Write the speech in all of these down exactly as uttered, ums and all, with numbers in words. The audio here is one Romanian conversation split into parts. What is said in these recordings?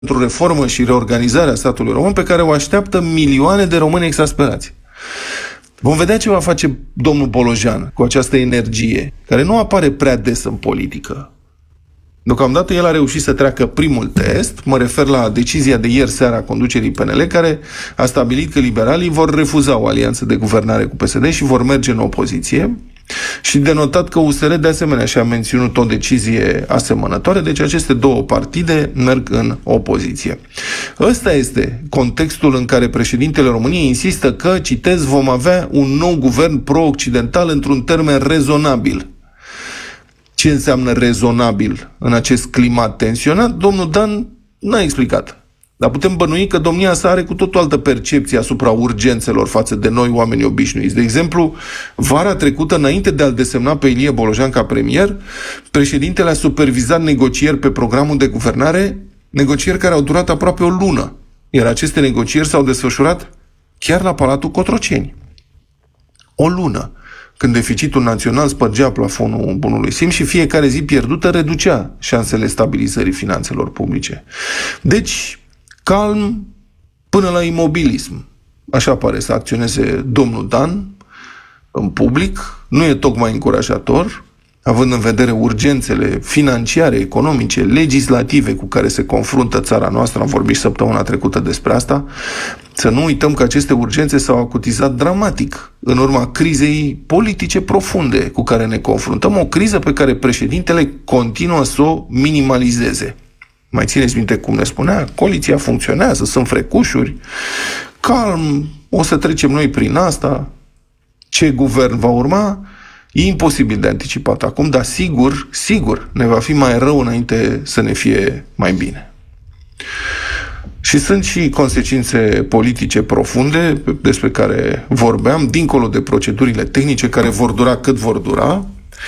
pentru reformă și reorganizarea statului român pe care o așteaptă milioane de români exasperați. Vom vedea ce va face domnul Bolojan cu această energie, care nu apare prea des în politică. Deocamdată el a reușit să treacă primul test, mă refer la decizia de ieri seara a conducerii P N L, care a stabilit că liberalii vor refuza o alianță de guvernare cu P S D și vor merge în opoziție. Și de notat că U S R de asemenea și-a menținut o decizie asemănătoare, deci aceste două partide merg în opoziție. Ăsta este contextul în care președintele României insistă că, citez, vom avea un nou guvern pro-occidental într-un termen rezonabil. Ce înseamnă rezonabil în acest climat tensionat? Domnul Dan n-a explicat. Dar putem bănui că domnia sa are cu tot o altă percepție asupra urgențelor față de noi, oamenii obișnuiți. De exemplu, vara trecută, înainte de a-l desemna pe Ilie Bolojan ca premier, președintele a supervizat negocieri pe programul de guvernare, negocieri care au durat aproape o lună. Iar aceste negocieri s-au desfășurat chiar la Palatul Cotroceni. O lună, când deficitul național spărgea plafonul bunului simț și fiecare zi pierdută reducea șansele stabilizării finanțelor publice. Deci, calm până la imobilism. Așa pare să acționeze domnul Dan în public. Nu e tocmai încurajator, având în vedere urgențele financiare, economice, legislative cu care se confruntă țara noastră. Am vorbit săptămâna trecută despre asta. Să nu uităm că aceste urgențe s-au acutizat dramatic în urma crizei politice profunde cu care ne confruntăm. O criză pe care președintele continuă să o minimalizeze. Mai țineți minte cum ne spunea? Coaliția funcționează, sunt frecușuri, calm, o să trecem noi prin asta. Ce guvern va urma? E imposibil de anticipat acum, dar sigur, sigur, ne va fi mai rău înainte să ne fie mai bine. Și sunt și consecințe politice profunde despre care vorbeam, dincolo de procedurile tehnice care vor dura cât vor dura,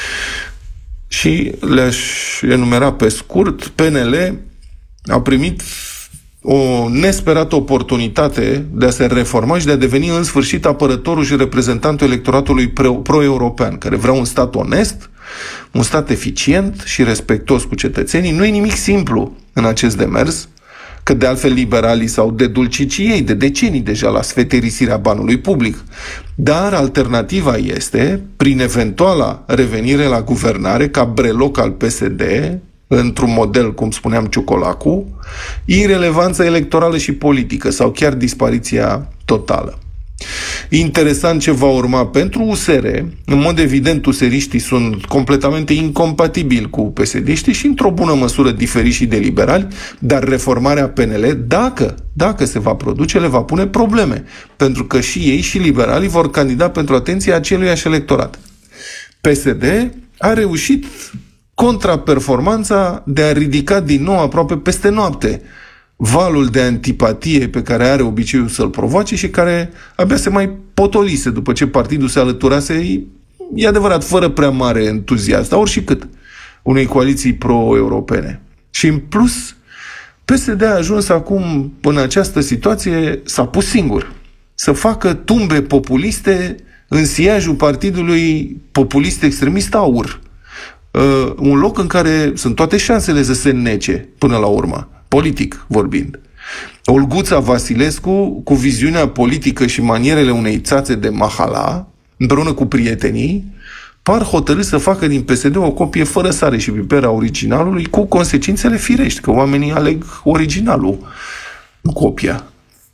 și le-aș enumera pe scurt. P N L a primit o nesperată oportunitate de a se reforma și de a deveni în sfârșit apărătorul și reprezentantul electoratului pro-european, care vrea un stat onest, un stat eficient și respectuos cu cetățenii. Nu e nimic simplu în acest demers, că de altfel liberalii s-au dedulcit și ei de decenii deja la sfeterisirea banului public. Dar alternativa este, prin eventuala revenire la guvernare ca breloc al P S D, într-un model, cum spuneam, Ciucolacu, irelevanța electorală și politică sau chiar dispariția totală. Interesant ce va urma pentru U S R. În mod evident, useriștii sunt completamente incompatibili cu P S D-știi și într-o bună măsură diferiți și de liberali, dar reformarea P N L, dacă, dacă se va produce, le va pune probleme, pentru că și ei și liberalii vor candida pentru atenția aceluiași electorat. P S D a reușit contraperformanța de a ridica din nou aproape peste noapte valul de antipatie pe care are obiceiul să-l provoace și care abia se mai potolise după ce partidul se alăturase, e adevărat, fără prea mare entuziasm, dar oricât, unei coaliții pro-europene. Și în plus, P S D a ajuns acum în această situație, s-a pus singur să facă tumbe populiste în siajul partidului populist extremist AUR. Uh, un loc în care sunt toate șansele să se înnece până la urmă, politic vorbind. Olguța Vasilescu, cu viziunea politică și manierele unei țațe de mahala, împreună cu prietenii, par hotărâți să facă din P S D o copie fără sare și piper a originalului, cu consecințele firești, că oamenii aleg originalul, nu copia.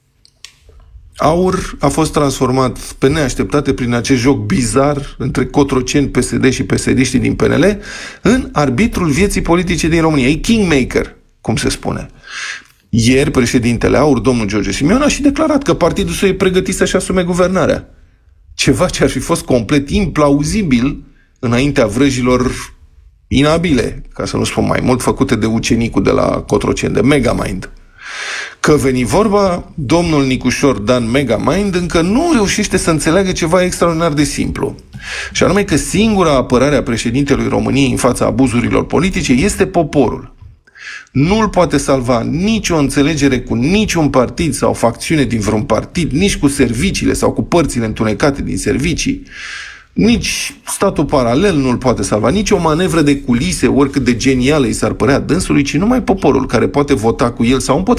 AUR a fost transformat pe neașteptate prin acest joc bizar între Cotroceni, P S D și P S D-știi din P N L în arbitrul vieții politice din România. E kingmaker, cum se spune. Ieri, președintele AUR, domnul George Simion, a și declarat că partidul său e pregătit să-și asume guvernarea. Ceva ce ar fi fost complet implauzibil înaintea vrăjilor inabile, ca să nu spun mai mult, făcute de ucenicul de la Cotroceni, de Megamind. Că veni vorba, domnul Nicușor Dan Megamind încă nu reușește să înțeleagă ceva extraordinar de simplu. Și anume că singura apărare a președintelui României în fața abuzurilor politice este poporul. Nu îl poate salva nicio înțelegere cu niciun partid sau facțiune din vreun partid, nici cu serviciile sau cu părțile întunecate din servicii. Nici statul paralel nu-l poate salva, nici o manevră de culise, oricât de genială îi s-ar părea dânsului, ci numai poporul care poate vota cu el sau împotriva